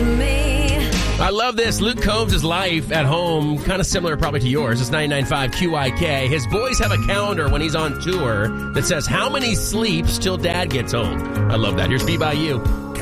me. I love this. Luke Combs' life at home, kind of similar probably to yours. It's 99.5 QIK. His boys have a calendar when he's on tour that says how many sleeps till dad gets home. I love that. Here's Be By You.